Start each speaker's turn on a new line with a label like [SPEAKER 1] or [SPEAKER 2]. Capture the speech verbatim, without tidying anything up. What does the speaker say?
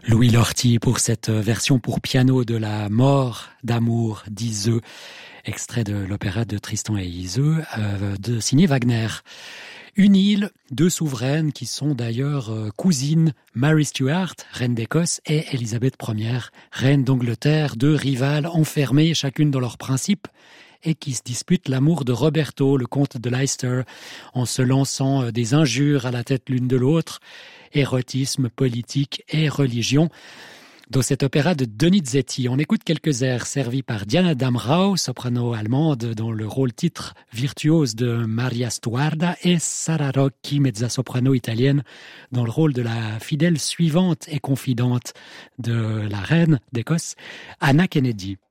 [SPEAKER 1] Louis Lorty pour cette version pour piano de la mort d'amour d'Iseux, extrait de l'opéra de Tristan et Iseux, euh, de signé Wagner. Une île, deux souveraines qui sont d'ailleurs euh, cousines, Mary Stuart, reine d'Écosse, et Élisabeth Première, reine d'Angleterre, deux rivales enfermées chacune dans leurs principes et qui se disputent l'amour de Roberto, le comte de Leicester, en se lançant euh, des injures à la tête l'une de l'autre, érotisme, politique et religion. Dans cet opéra de Donizetti, on écoute quelques airs servis par Diana Damrau, soprano allemande, dans le rôle titre virtuose de Maria Stuarda, et Sara Rocchi, mezza-soprano italienne, dans le rôle de la fidèle suivante et confidente de la reine d'Écosse, Anna Kennedy.